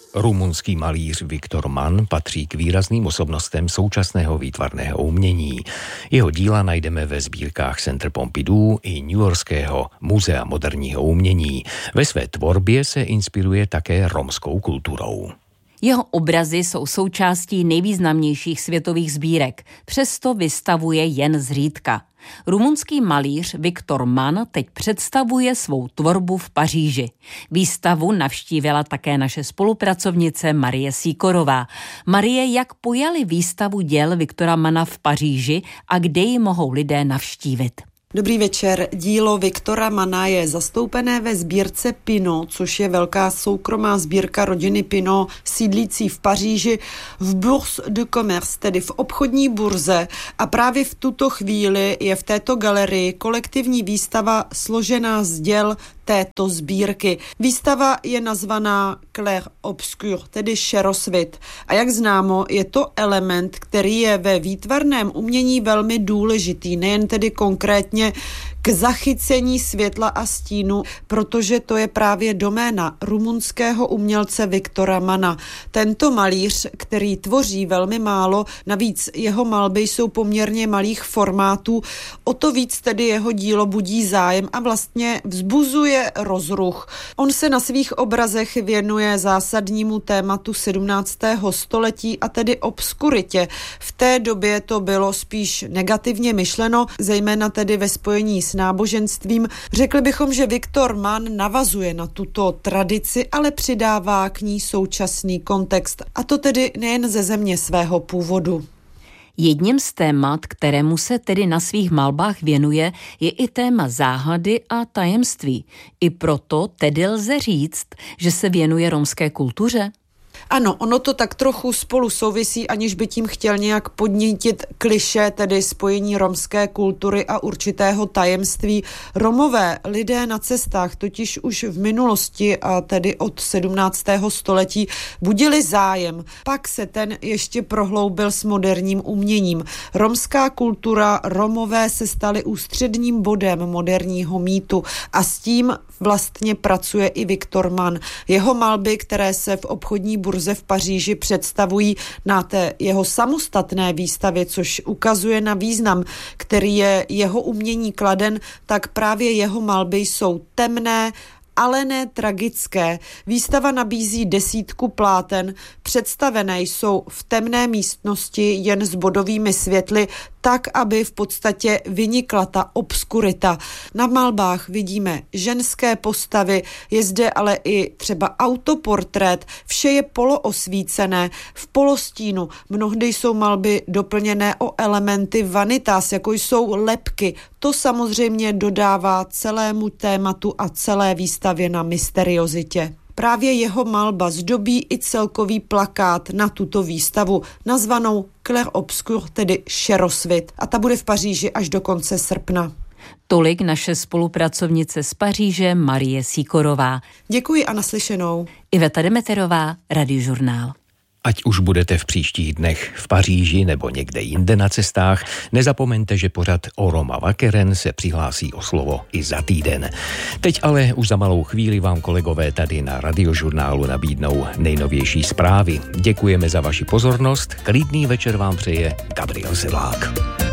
Rumunský malíř Viktor Mann patří k výrazným osobnostem současného výtvarného umění. Jeho díla najdeme ve sbírkách Centre Pompidou i Newyorského muzea moderního umění. Ve své tvorbě se inspiruje také romskou kulturou. Jeho obrazy jsou součástí nejvýznamnějších světových sbírek, přesto vystavuje jen zřídka. Rumunský malíř Viktor Mann teď představuje svou tvorbu v Paříži. Výstavu navštívila také naše spolupracovnice Marie Sikorová. Marie, jak pojali výstavu děl Viktora Manna v Paříži a kde ji mohou lidé navštívit? Dobrý večer. Dílo Viktora Manna je zastoupené ve sbírce Pinault, což je velká soukromá sbírka rodiny Pinault, sídlící v Paříži v Bourse de Commerce, tedy v obchodní burze. A právě v tuto chvíli je v této galerii kolektivní výstava složená z děl této sbírky. Výstava je nazvaná Clair Obscur, tedy šerosvit. A jak známo, je to element, který je ve výtvarném umění velmi důležitý, nejen tedy konkrétně k zachycení světla a stínu, protože to je právě doména rumunského umělce Viktora Manna. Tento malíř, který tvoří velmi málo, navíc jeho malby jsou poměrně malých formátů, o to víc tedy jeho dílo budí zájem a vlastně vzbuzuje rozruch. On se na svých obrazech věnuje zásadnímu tématu 17. století a tedy obskuritě. V té době to bylo spíš negativně myšleno, zejména tedy ve spojení s náboženstvím. Řekli bychom, že Viktor Mann navazuje na tuto tradici, ale přidává k ní současný kontext. A to tedy nejen ze země svého původu. Jedním z témat, kterému se tedy na svých malbách věnuje, je i téma záhady a tajemství. I proto tedy lze říct, že se věnuje romské kultuře? Ano, ono to tak trochu spolu souvisí, aniž by tím chtěl nějak podnítit klišé, tedy spojení romské kultury a určitého tajemství. Romové lidé na cestách totiž už v minulosti, a tedy od 17. století, budili zájem. Pak se ten ještě prohloubil s moderním uměním. Romská kultura, Romové se stali ústředním bodem moderního mýtu a s tím vlastně pracuje i Viktor Mann. Jeho malby, které se v obchodní burze v Paříži představují na té jeho samostatné výstavě, což ukazuje na význam, který je jeho umění kladen, tak právě jeho malby jsou temné, ale ne tragické. Výstava nabízí 10 pláten, představené jsou v temné místnosti jen s bodovými světly, tak, aby v podstatě vynikla ta obskurita. Na malbách vidíme ženské postavy, je zde ale i třeba autoportrét, vše je poloosvícené, v polostínu. Mnohdy jsou malby doplněné o elementy vanitas, jako jsou lebky. To samozřejmě dodává celému tématu a celé výstavě na mysteriozitě. Právě jeho malba zdobí i celkový plakát na tuto výstavu, nazvanou Clair Obscur, tedy šerosvit. A ta bude v Paříži až do konce srpna. Tolik naše spolupracovnice z Paříže Marie Sikorová. Děkuji a naslyšenou. Iveta Demeterová, Radiožurnál. Ať už budete v příštích dnech v Paříži nebo někde jinde na cestách, nezapomeňte, že pořad O Roma Vakeren se přihlásí o slovo i za týden. Teď ale už za malou chvíli vám kolegové tady na Radiožurnálu nabídnou nejnovější zprávy. Děkujeme za vaši pozornost, klidný večer vám přeje Gabriel Sedlák.